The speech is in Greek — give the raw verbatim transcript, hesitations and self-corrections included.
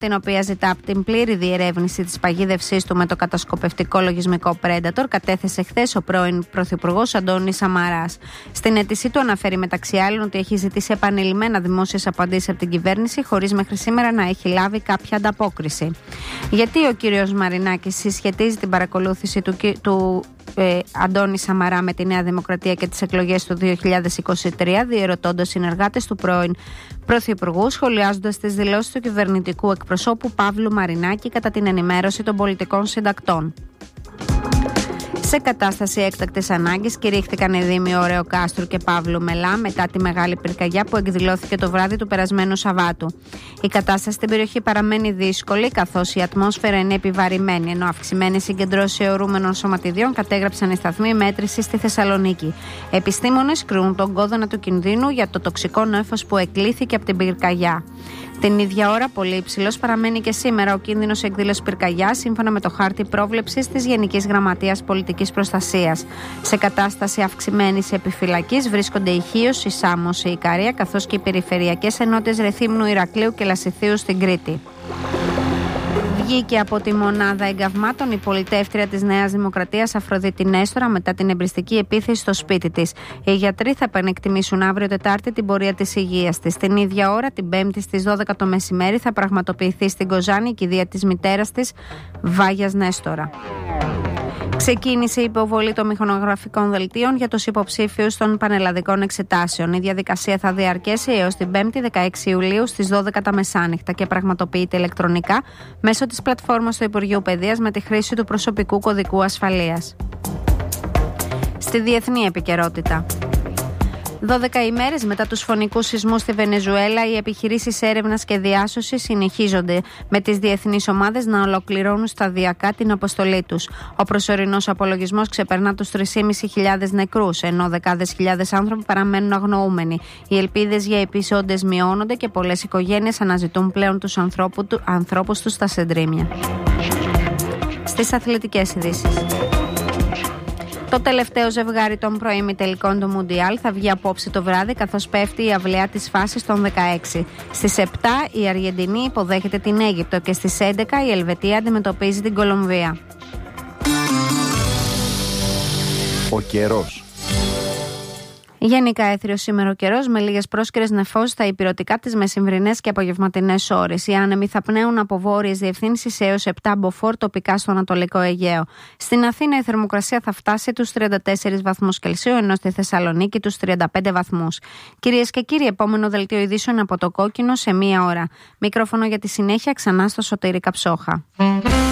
την οποία ζητά από την πλήρη διερεύνηση της παγίδευσής του με το κατασκοπευτικό λογισμικό Predator, κατέθεσε χθες ο πρώην Πρωθυπουργός Αντώνης Σαμαράς. Στην αίτησή του αναφέρει μεταξύ άλλων ότι έχει ζητήσει επανειλημμένα δημόσιες απαντήσεις από την κυβέρνηση, χωρίς μέχρι σήμερα να έχει λάβει κάποια ανταπόκριση. Γιατί ο κύριος Μαρινάκης συσχετίζει την παρακολούθηση του, του ε, Αντώνη Σαμαρά με τη Νέα Δημοκρατία και τις εκλογές του δύο χιλιάδες είκοσι τρία, διερωτώντας συνεργάτες του πρώην Πρωθυπουργού, σχολιάζοντας τις δηλώσεις του κυβερνητικού εκπροσώπου Παύλου Μαρινάκη κατά την ενημέρωση των πολιτικών συντακτών. Σε κατάσταση έκτακτης ανάγκης κηρύχθηκαν οι δήμοι Ωραίο Κάστρου και Παύλου Μελά μετά τη μεγάλη πυρκαγιά που εκδηλώθηκε το βράδυ του περασμένου Σαββάτου. Η κατάσταση στην περιοχή παραμένει δύσκολη, καθώς η ατμόσφαιρα είναι επιβαρημένη, ενώ αυξημένες συγκεντρώσεις αιωρούμενων σωματιδιών κατέγραψαν οι σταθμοί μέτρησης στη Θεσσαλονίκη. Επιστήμονες κρίνουν τον κόδωνα του κινδύνου για το τοξικό νέφος που εκλήθηκε από την πυρκαγιά. Την ίδια ώρα, πολύ υψηλός παραμένει και σήμερα ο κίνδυνος εκδήλωσης πυρκαγιάς, σύμφωνα με το χάρτη πρόβλεψης της Γενικής Γραμματείας Πολιτικής Προστασίας. Σε κατάσταση αυξημένης επιφυλακής βρίσκονται η Χίος, η Σάμος, η Ικαρία, καθώς και οι περιφερειακές ενότητες Ρεθύμνου, Ηρακλείου και Λασιθίου στην Κρήτη. Βγήκε από τη μονάδα εγκαυμάτων η πολιτεύτρια της Νέας Δημοκρατίας Αφροδίτη Νέστορα μετά την εμπριστική επίθεση στο σπίτι της. Οι γιατροί θα επανεκτιμήσουν αύριο Τετάρτη την πορεία της υγείας της. Την ίδια ώρα, την Πέμπτη στις δώδεκα το μεσημέρι, θα πραγματοποιηθεί στην Κοζάνη η κηδεία της μητέρας της, Βάγιας Νέστορα. Ξεκίνησε η υποβολή των μηχανογραφικών δελτίων για τους υποψήφιους των πανελλαδικών εξετάσεων. Η διαδικασία θα διαρκέσει έως την Πέμπτη δεκαέξι Ιουλίου στις δώδεκα τα μεσάνυχτα και πραγματοποιείται ηλεκτρονικά μέσω της πλατφόρμας του Υπουργείου Παιδείας με τη χρήση του προσωπικού κωδικού ασφαλείας. Στη διεθνή επικαιρότητα. δώδεκα ημέρες μετά τους φωνικούς σεισμούς στη Βενεζουέλα, οι επιχειρήσεις έρευνας και διάσωσης συνεχίζονται, με τις διεθνείς ομάδες να ολοκληρώνουν σταδιακά την αποστολή τους. Ο προσωρινός απολογισμός ξεπερνά τους τρεις χιλιάδες πεντακόσιους νεκρούς, ενώ δεκάδες χιλιάδες άνθρωποι παραμένουν αγνοούμενοι. Οι ελπίδες για επεισόντες μειώνονται και πολλές οικογένειες αναζητούν πλέον τους ανθρώπους τους στα σεντρίμια. Στις αθλητικές ειδήσεις. Το τελευταίο ζευγάρι των προημιτελικών του Μουντιάλ θα βγει απόψε το βράδυ, καθώς πέφτει η αυλαία της φάσης των δεκαέξι. Στις επτά η Αργεντινή υποδέχεται την Αίγυπτο και στις έντεκα η Ελβετία αντιμετωπίζει την Κολομβία. Ο καιρός. Γενικά έθριος σήμερα ο καιρός, με λίγες πρόσκαιρες νεφώσεις στα ηπειρωτικά τις μεσημβρινές και απογευματινές ώρες. Οι άνεμοι θα πνέουν από βόρειες διευθύνσεις έως επτά μποφόρ τοπικά στο Ανατολικό Αιγαίο. Στην Αθήνα η θερμοκρασία θα φτάσει τους τριάντα τέσσερις βαθμούς Κελσίου, ενώ στη Θεσσαλονίκη τους τριάντα πέντε βαθμούς. Κυρίες και κύριοι, επόμενο δελτίο ειδήσεων από το Κόκκινο σε μία ώρα. Μικρόφωνο για τη συνέχεια ξανά στο Σωτήρη Καψόχα.